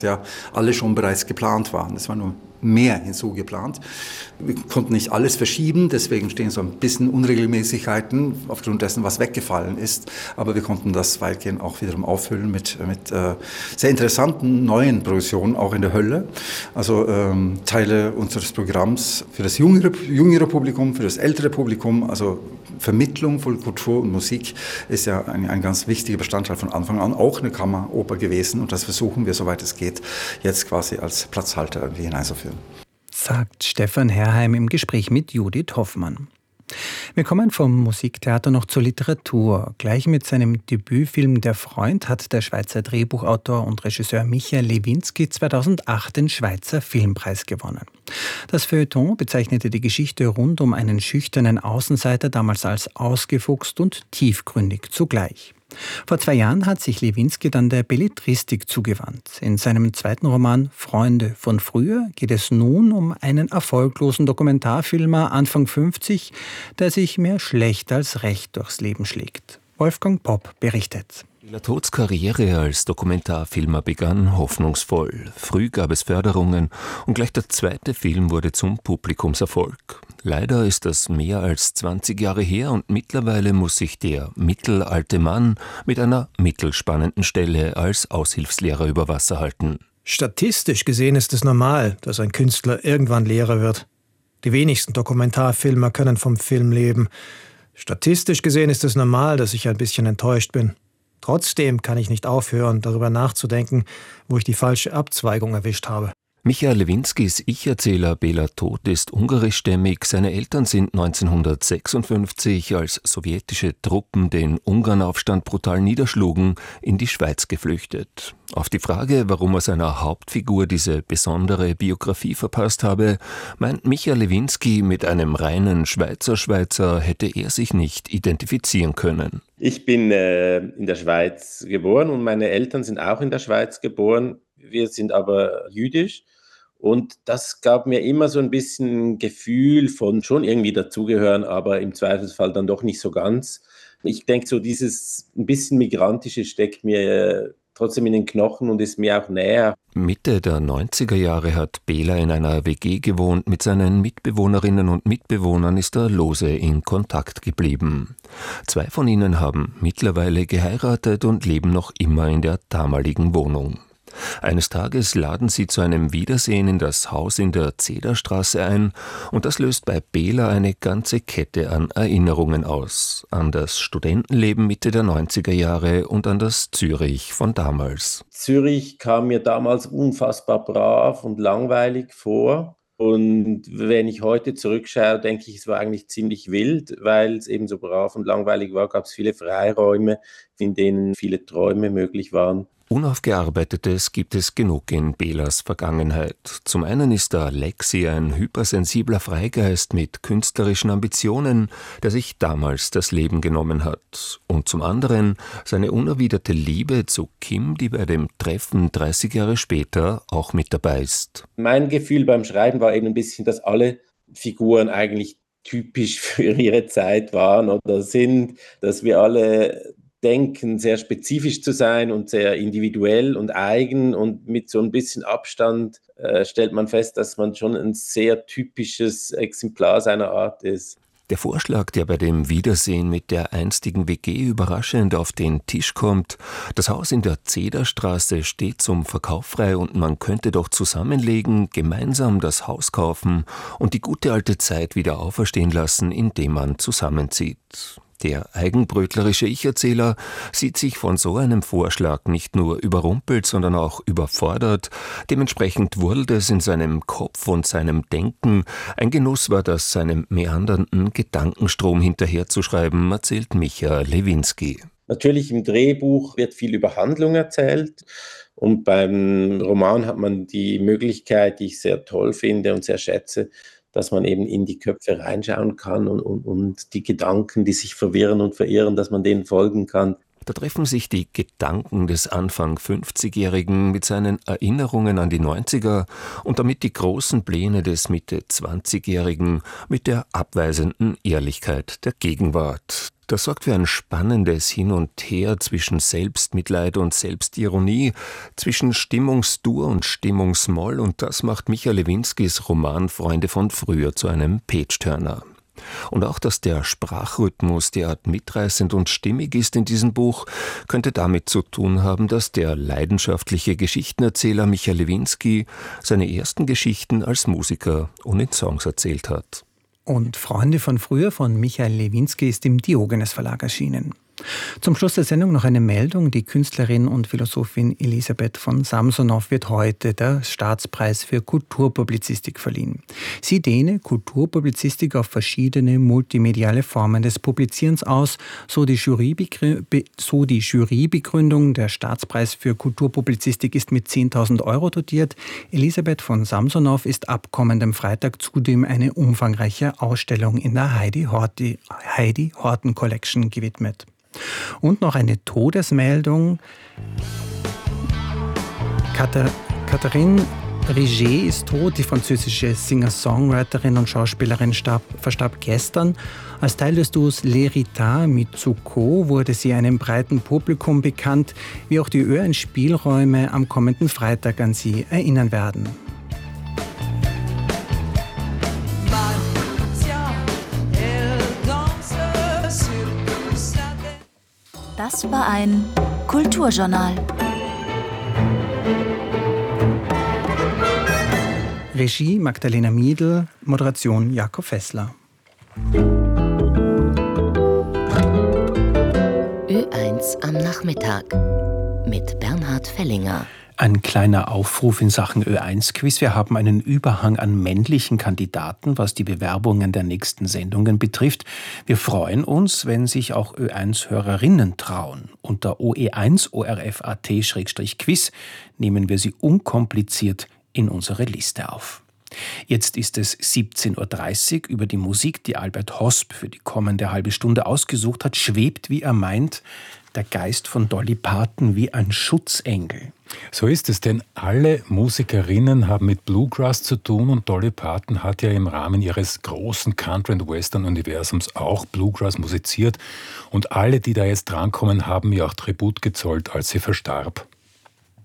Ja, alle schon bereits geplant waren. Es war nur mehr hinzugeplant. Wir konnten nicht alles verschieben, deswegen stehen so ein bisschen Unregelmäßigkeiten aufgrund dessen, was weggefallen ist. Aber wir konnten das weitgehend auch wiederum auffüllen mit sehr interessanten neuen Produktionen, auch in der Hölle. Also Teile unseres Programms für das jüngere Publikum, für das ältere Publikum. Also Vermittlung von Kultur und Musik ist ja ein ganz wichtiger Bestandteil von Anfang an, auch eine Kammeroper gewesen. Und das versuchen wir, soweit es geht, jetzt quasi als Platzhalter irgendwie hineinzuführen. Sagt Stefan Herrheim im Gespräch mit Judith Hoffmann. Wir kommen vom Musiktheater noch zur Literatur. Gleich mit seinem Debütfilm Der Freund hat der Schweizer Drehbuchautor und Regisseur Michael Lewinsky 2008 den Schweizer Filmpreis gewonnen. Das Feuilleton bezeichnete die Geschichte rund um einen schüchternen Außenseiter damals als ausgefuchst und tiefgründig zugleich. Vor 2 Jahren hat sich Lewinsky dann der Belletristik zugewandt. In seinem zweiten Roman Freunde von früher geht es nun um einen erfolglosen Dokumentarfilmer Anfang 50, der sich mehr schlecht als recht durchs Leben schlägt. Wolfgang Popp berichtet. Bela Tods Karriere als Dokumentarfilmer begann hoffnungsvoll. Früh gab es Förderungen und gleich der zweite Film wurde zum Publikumserfolg. Leider ist das mehr als 20 Jahre her und mittlerweile muss sich der mittelalte Mann mit einer mittelspannenden Stelle als Aushilfslehrer über Wasser halten. Statistisch gesehen ist es normal, dass ein Künstler irgendwann Lehrer wird. Die wenigsten Dokumentarfilmer können vom Film leben. Statistisch gesehen ist es normal, dass ich ein bisschen enttäuscht bin. Trotzdem kann ich nicht aufhören, darüber nachzudenken, wo ich die falsche Abzweigung erwischt habe. Michael Lewinskys Ich-Erzähler Bela Tod ist ungarischstämmig. Seine Eltern sind 1956, als sowjetische Truppen den Ungarnaufstand brutal niederschlugen, in die Schweiz geflüchtet. Auf die Frage, warum er seiner Hauptfigur diese besondere Biografie verpasst habe, meint Michael Lewinsky, mit einem reinen Schweizer hätte er sich nicht identifizieren können. Ich bin in der Schweiz geboren und meine Eltern sind auch in der Schweiz geboren. Wir sind aber jüdisch und das gab mir immer so ein bisschen ein Gefühl von schon irgendwie dazugehören, aber im Zweifelsfall dann doch nicht so ganz. Ich denke, so dieses ein bisschen Migrantische steckt mir trotzdem in den Knochen und ist mir auch näher. Mitte der 90er Jahre hat Bela in einer WG gewohnt. Mit seinen Mitbewohnerinnen und Mitbewohnern ist er lose in Kontakt geblieben. 2 von ihnen haben mittlerweile geheiratet und leben noch immer in der damaligen Wohnung. Eines Tages laden sie zu einem Wiedersehen in das Haus in der Zederstraße ein und das löst bei Bela eine ganze Kette an Erinnerungen aus. An das Studentenleben Mitte der 90er Jahre und an das Zürich von damals. Zürich kam mir damals unfassbar brav und langweilig vor. Und wenn ich heute zurückschaue, denke ich, es war eigentlich ziemlich wild, weil es eben so brav und langweilig war, gab es viele Freiräume, in denen viele Träume möglich waren. Unaufgearbeitetes gibt es genug in Belas Vergangenheit. Zum einen ist da Lexi ein hypersensibler Freigeist mit künstlerischen Ambitionen, der sich damals das Leben genommen hat. Und zum anderen seine unerwiderte Liebe zu Kim, die bei dem Treffen 30 Jahre später auch mit dabei ist. Mein Gefühl beim Schreiben war eben ein bisschen, dass alle Figuren eigentlich typisch für ihre Zeit waren oder sind, dass wir alle denken, sehr spezifisch zu sein und sehr individuell und eigen und mit so ein bisschen Abstand stellt man fest, dass man schon ein sehr typisches Exemplar seiner Art ist. Der Vorschlag, der bei dem Wiedersehen mit der einstigen WG überraschend auf den Tisch kommt, das Haus in der Zederstraße steht zum Verkauf frei und man könnte doch zusammenlegen, gemeinsam das Haus kaufen und die gute alte Zeit wieder auferstehen lassen, indem man zusammenzieht. Der eigenbrötlerische Ich-Erzähler sieht sich von so einem Vorschlag nicht nur überrumpelt, sondern auch überfordert. Dementsprechend wurde es in seinem Kopf und seinem Denken. Ein Genuss war das, seinem meandernden Gedankenstrom hinterherzuschreiben, erzählt Michael Lewinsky. Natürlich im Drehbuch wird viel über Handlung erzählt und beim Roman hat man die Möglichkeit, die ich sehr toll finde und sehr schätze, dass man eben in die Köpfe reinschauen kann und die Gedanken, die sich verwirren und verirren, dass man denen folgen kann. Da treffen sich die Gedanken des Anfang 50-Jährigen mit seinen Erinnerungen an die 90er und damit die großen Pläne des Mitte 20-Jährigen mit der abweisenden Ehrlichkeit der Gegenwart. Das sorgt für ein spannendes Hin und Her zwischen Selbstmitleid und Selbstironie, zwischen Stimmungsdur und Stimmungsmoll, und das macht Michael Lewinsky's Roman Freunde von früher zu einem Page-Turner. Und auch, dass der Sprachrhythmus derart mitreißend und stimmig ist in diesem Buch, könnte damit zu tun haben, dass der leidenschaftliche Geschichtenerzähler Michael Lewinsky seine ersten Geschichten als Musiker und in Songs erzählt hat. Und Freunde von früher von Michael Lewinsky ist im Diogenes Verlag erschienen. Zum Schluss der Sendung noch eine Meldung. Die Künstlerin und Philosophin Elisabeth von Samsonow wird heute der Staatspreis für Kulturpublizistik verliehen. Sie dehne Kulturpublizistik auf verschiedene multimediale Formen des Publizierens aus, so die Jurybegründung. Der Staatspreis für Kulturpublizistik ist mit 10.000 € dotiert. Elisabeth von Samsonow ist ab kommendem Freitag zudem eine umfangreiche Ausstellung in der Heidi Horten Collection gewidmet. Und noch eine Todesmeldung. Catherine Riget ist tot. Die französische Singer-Songwriterin und Schauspielerin verstarb gestern. Als Teil des Duos L'Héritage mit Zuko wurde sie einem breiten Publikum bekannt, wie auch die Ö1-Spielräume am kommenden Freitag an sie erinnern werden. Das war ein Kulturjournal. Regie Magdalena Miedl, Moderation Jakob Fessler. Ö1 am Nachmittag mit Bernhard Fellinger. Ein kleiner Aufruf in Sachen Ö1-Quiz. Wir haben einen Überhang an männlichen Kandidaten, was die Bewerbungen der nächsten Sendungen betrifft. Wir freuen uns, wenn sich auch Ö1-Hörerinnen trauen. Unter oe1orf.at/quiz nehmen wir sie unkompliziert in unsere Liste auf. Jetzt ist es 17.30 Uhr. Über die Musik, die Albert Hosp für die kommende halbe Stunde ausgesucht hat, schwebt, wie er meint, der Geist von Dolly Parton wie ein Schutzengel. So ist es, denn alle Musikerinnen haben mit Bluegrass zu tun und Dolly Parton hat ja im Rahmen ihres großen Country- und Western-Universums auch Bluegrass musiziert und alle, die da jetzt drankommen, haben ihr auch Tribut gezollt, als sie verstarb.